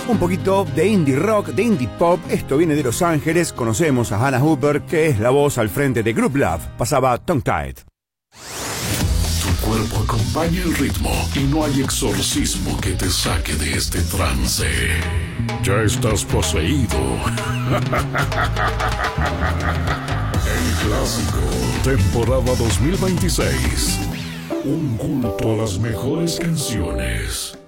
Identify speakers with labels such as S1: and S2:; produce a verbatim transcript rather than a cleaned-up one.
S1: Un poquito de indie rock, de indie pop. Esto viene de Los Ángeles. Conocemos a Hannah Hooper, que es la voz al frente de Group Love. Pasaba Tongue Tied.
S2: Tu cuerpo acompaña el ritmo y no hay exorcismo que te saque de este trance. Ya estás poseído. El clásico, temporada dos mil veintiséis. Un culto a las mejores canciones.